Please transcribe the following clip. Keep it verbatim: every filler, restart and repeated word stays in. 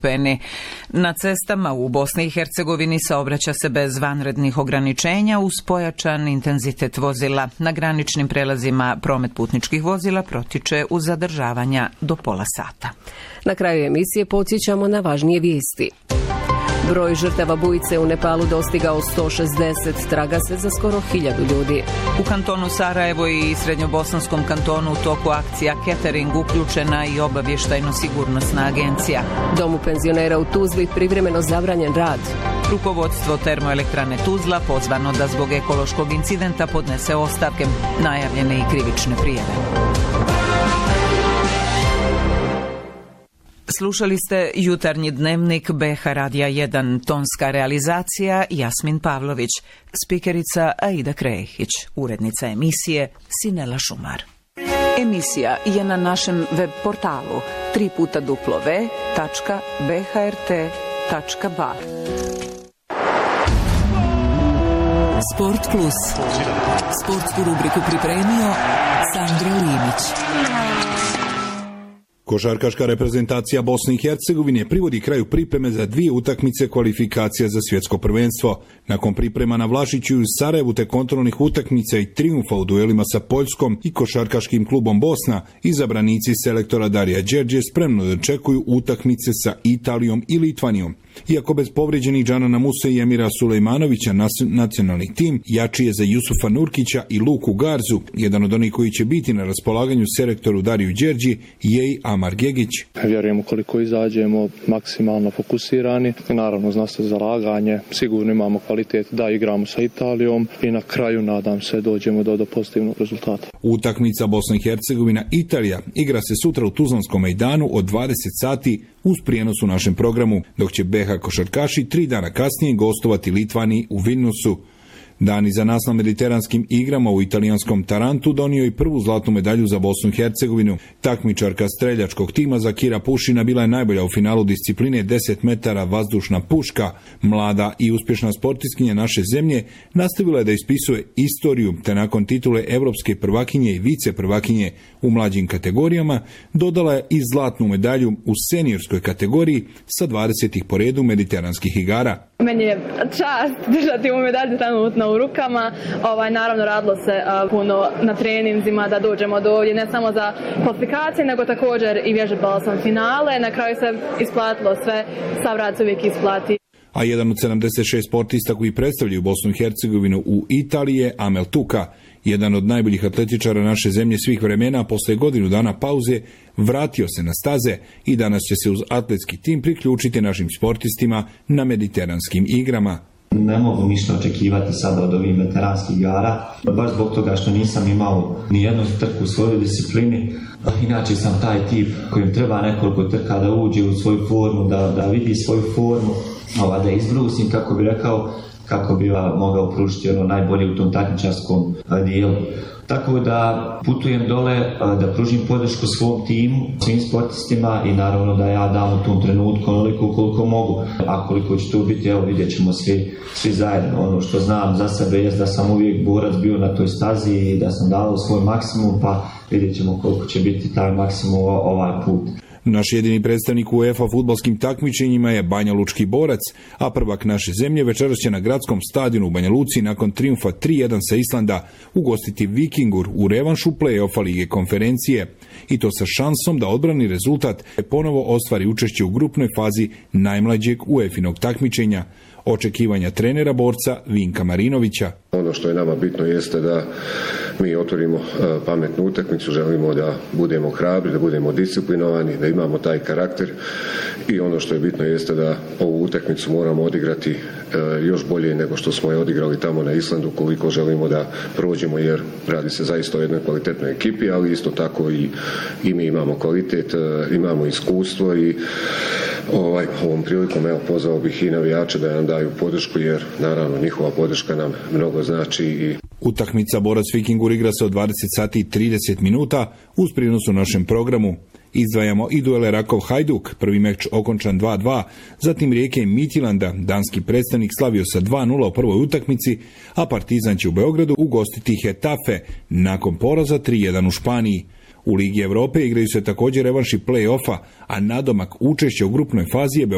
Na cestama u Bosni i Hercegovini saobraća se bez vanrednih ograničenja uz pojačan intenzitet vozila. Na graničnim prelazima promet putničkih vozila protiče uz zadržavanja do pola sata. Na kraju emisije podsjećamo na važnije vijesti. Broj žrtava bujice u Nepalu dostigao sto šezdeset, traga se za skoro hiljadu ljudi. U kantonu Sarajevo i srednjobosanskom kantonu u toku akcija Catering uključena i obavještajno-sigurnosna agencija. Domu penzionera u Tuzli privremeno zabranjen rad. Rukovodstvo termoelektrane Tuzla pozvano da zbog ekološkog incidenta podnese ostavke, najavljene i krivične prijave. Slušali ste jutarnji dnevnik B H Radija jedan, tonska realizacija Jasmin Pavlović, spikerica Aida Krejić, urednica emisije Sinela Šumar. Emisija je na našem web portalu tri puta w tačka b h r t tačka b a. Sport Plus. Sportsku rubriku pripremio Sandro Linić. Košarkaška reprezentacija Bosne i Hercegovine privodi kraju pripreme za dvije utakmice kvalifikacija za svjetsko prvenstvo. Nakon priprema na Vlašiću i Sarajevu te kontrolnih utakmica i trijumfa u duelima sa Poljskom i košarkaškim klubom Bosna, izabranici selektora Darija Đerđe spremno dočekuju utakmice sa Italijom i Litvanijom. Iako bez povrijeđenih Džanana Muse i Emira Sulejmanovića nacionalni tim jači je za Jusufa Nurkića i Luku Garzu. Jedan od onih koji će biti na raspolaganju selektoru Dariju Đerđi je i Amar Gegić. Vjerujemo koliko izađemo maksimalno fokusirani. Naravno zna se zalaganje, sigurno imamo kvalitet da igramo sa Italijom i na kraju nadam se dođemo do, do pozitivnog rezultata. Utakmica Bosna i Hercegovina Italija igra se sutra u Tuzlanskom mejdanu od dvadeset sati uz prijenos u našem programu, dok će B H košarkaši tri dana kasnije gostovati Litvaniji u Vilnusu. Dani za nas na mediteranskim igrama u italijanskom Tarantu donio i prvu zlatnu medalju za Bosnu i Hercegovinu. Takmičarka streljačkog tima Zakira Pušina bila je najbolja u finalu discipline deset metara vazdušna puška. Mlada i uspješna sportistkinja naše zemlje nastavila je da ispisuje istoriju, te nakon titule evropske prvakinje i vice prvakinje u mlađim kategorijama dodala je i zlatnu medalju u seniorskoj kategoriji sa dvadesetih po redu mediteranskih igara. Meni je čast držati ovu medalju trenutno u rukama. Ovaj, naravno radilo se a, puno na treninzima da dođemo do ovdje, ne samo za kvalifikacije, nego također i vježbala sam finale. Na kraju se isplatilo sve, sav rad se uvijek isplati. A jedan od sedamdeset šest sportista koji predstavljaju Bosnu i Hercegovinu u Italiji je Amel Tuka. Jedan od najboljih atletičara naše zemlje svih vremena, posle godinu dana pauze, vratio se na staze i danas će se uz atletski tim priključiti našim sportistima na mediteranskim igrama. Ne mogu ništa očekivati sada od ovih veteranskih igara, baš zbog toga što nisam imao ni jednu trku u svojoj disciplini. Inače sam taj tip kojim treba nekoliko trka da uđe u svoju formu, da, da vidi svoju formu, ova, da izbrusim, kako bi rekao, kako bi mogao pružiti ono najbolje u tom takmičarskom dijelu. Tako da putujem dole da pružim podršku svom timu, svim sportistima i naravno da ja dam u tom trenutku onoliko koliko mogu. A koliko će tu biti, evo vidjet ćemo svi, svi zajedno. Ono što znam za sebe je da sam uvijek borac bio na toj stazi i da sam dao svoj maksimum, pa vidjet ćemo koliko će biti taj maksimum ovaj put. Naš jedini predstavnik u UEFA fudbalskim takmičenjima je Banja Lučki Borac, a prvak naše zemlje večeras će na gradskom stadionu u Banja Luci nakon trijumfa tri jedan sa Islanda ugostiti Vikingur u revanšu play-offa Lige konferencije. I to sa šansom da odbrani rezultat i ponovo ostvari učešće u grupnoj fazi najmlađeg UEFA-inog takmičenja. Očekivanja trenera borca Vinka Marinovića. Ono što je nama bitno jeste da mi otvorimo pametnu utakmicu, želimo da budemo hrabri, da budemo disciplinovani, da imamo taj karakter i ono što je bitno jeste da ovu utakmicu moramo odigrati još bolje nego što smo je odigrali tamo na Islandu, koliko želimo da prođemo, jer radi se zaista o jednoj kvalitetnoj ekipi, ali isto tako i, i mi imamo kvalitet, imamo iskustvo i ovaj, ovom prilikom evo, pozvao bih i navijače da nam daju podršku, jer naravno njihova podrška nam mnogo znači. I utakmica Borac Vikingur igra se od dvadeset sati i trideset minuta uz prijenos u našem programu. Izdvajamo i duele Rakov Hajduk, prvi meč okončan dva dva, zatim Rijeke Midtjylanda, danski predstavnik slavio sa dva nula u prvoj utakmici, a Partizan će u Beogradu ugostiti Hetafe nakon poraza tri jedan u Španiji. U Ligi Evrope igraju se također revanši play-offa, a nadomak učešća u grupnoj fazi je